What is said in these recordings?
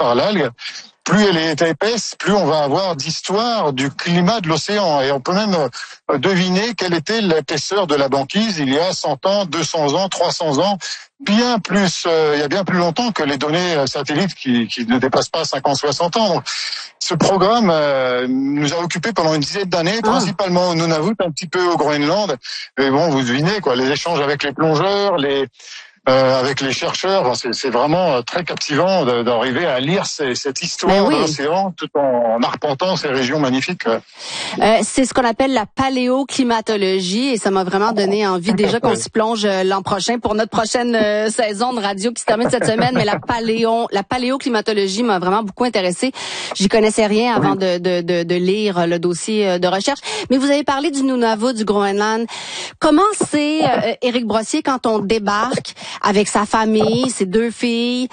par l'algue, plus elle est épaisse, plus on va avoir d'histoire du climat de l'océan. Et on peut même deviner quelle était l'épaisseur de la banquise il y a 100 ans, 200 ans, 300 ans, bien plus, il y a bien plus longtemps que les données satellites qui ne dépassent pas 50, 60 ans. Donc, ce programme nous a occupés pendant une dizaine d'années, principalement au Nunavut, un petit peu au Groenland. Et bon, vous devinez, quoi, les échanges avec les plongeurs, avec les chercheurs, c'est vraiment très captivant d'arriver à lire cette histoire de l'océan tout en arpentant ces régions magnifiques. C'est ce qu'on appelle la paléoclimatologie et ça m'a vraiment donné envie déjà qu'on s'y plonge l'an prochain pour notre prochaine saison de radio qui se termine cette semaine. Mais la paléoclimatologie m'a vraiment beaucoup intéressée. J'y connaissais rien avant de lire le dossier de recherche. Mais vous avez parlé du Nunavut, du Groenland. Comment c'est, Éric Brossier, quand on débarque avec sa famille, ses 2 filles,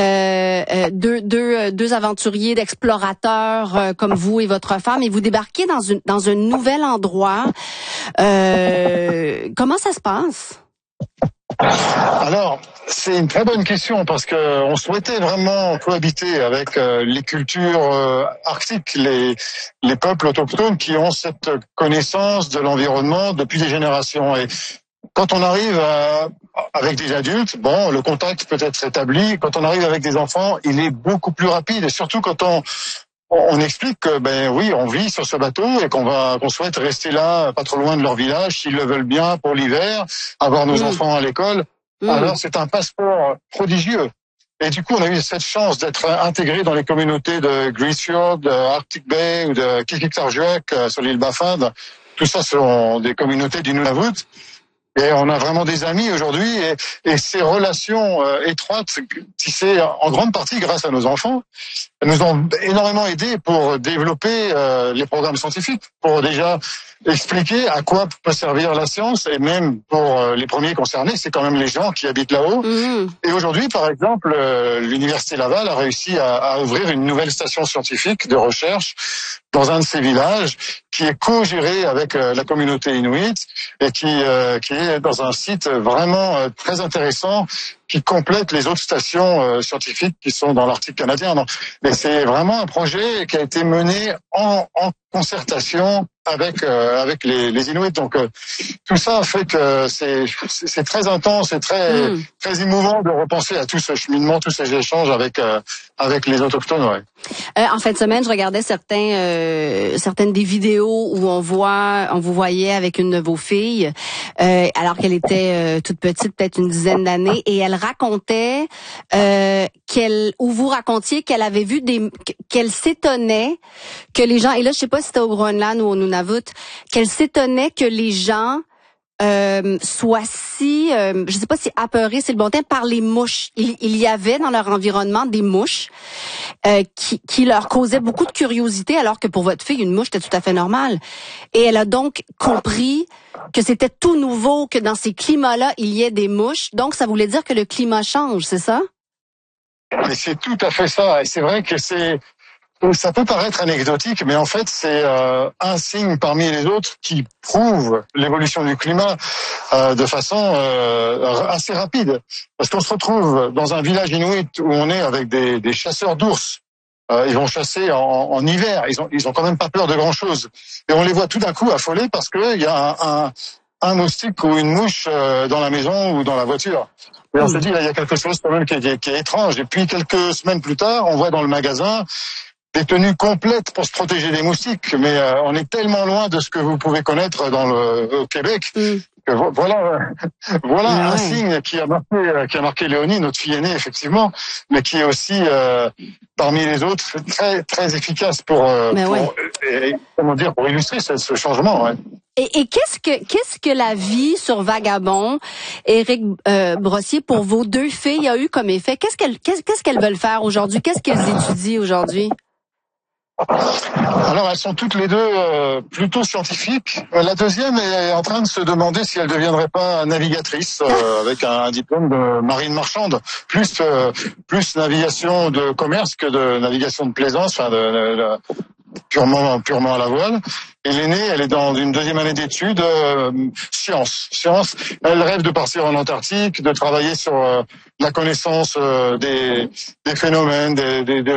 deux aventuriers, d'explorateurs comme vous et votre femme, et vous débarquez dans un nouvel endroit. Comment ça se passe? Alors, c'est une très bonne question parce que on souhaitait vraiment cohabiter avec les cultures arctiques, les peuples autochtones qui ont cette connaissance de l'environnement depuis des générations. Et quand on arrive avec des adultes, bon, le contact peut être établi. Quand on arrive avec des enfants, il est beaucoup plus rapide. Et surtout quand on explique que, ben oui, on vit sur ce bateau et qu'on souhaite rester là, pas trop loin de leur village, s'ils le veulent bien pour l'hiver, avoir nos enfants à l'école. Alors c'est un passeport prodigieux. Et du coup, on a eu cette chance d'être intégré dans les communautés de Grisfjord, de Arctic Bay ou de Kikik-Tarjuak sur l'île Baffin. Tout ça sont des communautés du Nunavut. Et on a vraiment des amis aujourd'hui et ces relations étroites tissées en grande partie grâce à nos enfants nous ont énormément aidés pour développer les programmes scientifiques, pour déjà expliquer à quoi peut servir la science et même pour les premiers concernés, c'est quand même les gens qui habitent là-haut. Et aujourd'hui, par exemple, l'Université Laval a réussi à ouvrir une nouvelle station scientifique de recherche dans un de ces villages qui est co-géré avec la communauté inuit et qui est dans un site vraiment très intéressant qui complète les autres stations scientifiques qui sont dans l'Arctique canadien. Donc, mais c'est vraiment un projet qui a été mené en concertation avec les Inuits. Donc tout ça fait que c'est très intense et très émouvant de repenser à tout ce cheminement, tous ces échanges avec les autochtones. Ouais. En fin de semaine, je regardais certaines des vidéos où on vous voyait avec une de vos filles, alors qu'elle était toute petite, peut-être une dizaine d'années, et elle racontait où vous racontiez qu'elle avait vu qu'elle s'étonnait que les gens, et là je sais pas si c'était au Groenland ou au Nunavut, qu'elle s'étonnait que les gens soient si, je sais pas si apeurés c'est le bon terme, par les mouches. Il y avait dans leur environnement des mouches qui leur causaient beaucoup de curiosité, alors que pour votre fille, une mouche était tout à fait normale. Et elle a donc compris que c'était tout nouveau, que dans ces climats-là, il y ait des mouches. Donc, ça voulait dire que le climat change, c'est ça? Et c'est tout à fait ça. Et c'est vrai que ça peut paraître anecdotique, mais en fait, c'est un signe parmi les autres qui prouve l'évolution du climat de façon assez rapide. Parce qu'on se retrouve dans un village inuit où on est avec des chasseurs d'ours. Ils vont chasser en hiver. Ils ont quand même pas peur de grand-chose. Et on les voit tout d'un coup affolés parce qu'il y a un moustique ou une mouche dans la maison ou dans la voiture. Et on se dit, là, il y a quelque chose quand même qui est étrange. Et puis, quelques semaines plus tard, on voit dans le magasin des tenues complètes pour se protéger des moustiques. Mais on est tellement loin de ce que vous pouvez connaître au Québec. Que voilà un signe qui a marqué Léonie, notre fille aînée, effectivement, mais qui est aussi parmi les autres très très efficace pour illustrer ce changement. Ouais. Et qu'est-ce que la vie sur Vagabond, Éric Brossier, pour vos 2 filles a eu comme effet? Qu'est-ce qu'elles veulent faire aujourd'hui? Qu'est-ce qu'elles étudient aujourd'hui? Alors, elles sont toutes les 2 plutôt scientifiques. La deuxième est en train de se demander si elle ne deviendrait pas navigatrice avec un diplôme de marine marchande, plus navigation de commerce que de navigation de plaisance, enfin purement à la voile. Et l'aînée, elle est dans une 2e année d'études sciences. Elle rêve de partir en Antarctique, de travailler sur la connaissance des phénomènes, de